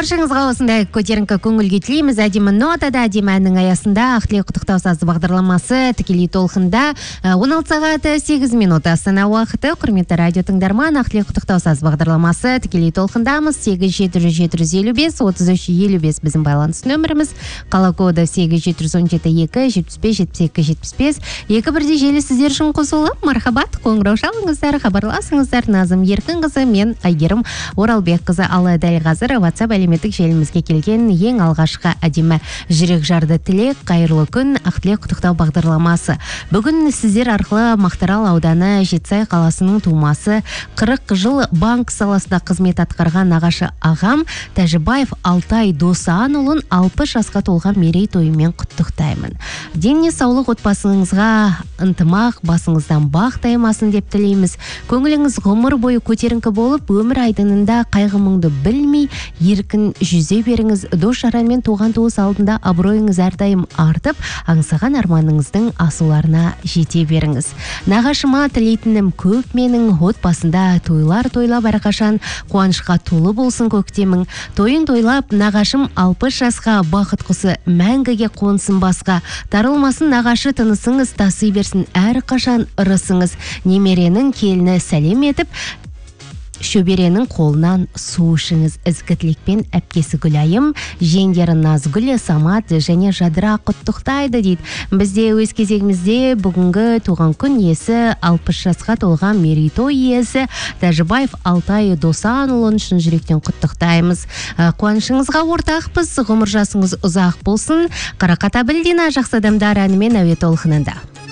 Баршаңызға осындай көтеріңкі көңілге тілейміз. Әдемі нотада, әдемі әннің аясында Ақтілек құттықтау сазы бағдарламасы тікелей толқында 16 сағат 8 минут Астана уақыты. Құрметті радио тыңдарман, Ақтілек құттықтау сазы бағдарламасы тікелей толқындамыз. 87-755-33-55 біздің байланыс нөміріміз. Қала коды 87-117-2-75-72-75. Екі бірде желі сіздер үшін қосылып, мархабат, қоңырау шалыңыздар, хабарласыңыздар. Назым Еркінқызы, мен Айгерім Оралбекқызы. Ал дәл қазір WhatsApp әлеуметтік желімізге келген ең алғашқы әдемі жүрек жарды тілек, қайырлы күн, Ақтілек құттықтау бағдарламасы. Бүгін сіздер арқылы Мақтарал ауданы Жетісай қаласының тумасы, 40 жыл банк саласында қызмет атқарған нағашы ағам Тәжібаев Алтай Досанұлын 60 жасқа толған мерейтойымен құттықтаймын. Дене саулық, отбасыңызға ынтымақ, басыңыздан бақ таймасын деп тілейміз. Көңіліңіз ғұмыр бойы көтеріңкі болып, өмір айдынында қайғы-мұңды білмей, еркін жүзе беріңіз. Дос-жаранмен туған туыс алдында абыройыңыз әрдайым артып, аңсаған арманыңыздың асуларына жете беріңіз. Нағашыма тілейтінім көп менің, отбасында тойлар тойлап әрқашан қуанышқа толы болсын көктемің. Тойын тойлап, нағашым 60 жасқа, бақыт құсы мәңгіге қонсын басқа. Тарылмасын нағашы, тынысыңыз таси берсін әрқашан ырысыңыз. Немеренің келіні сәлем етіп, шөберенің қолынан су ішіңіз. Ізгі тілекпен әпкесі Гүлайым, жеңдері Назгүл, Самат және Жадыра құттықтайды дейді. Бізде өз кезегімізде бүгінгі туған күн иесі, 60 жасқа толған мерейтой иесі Тәжібаев Алтай Досанұлын шын жүректен құттықтаймыз. Қуанышыңызға ортақпыз, ғұмыр жасыңыз ұзақ болсын. Қарақата Білдина жақсы адамдар әнімен әуе толқынында.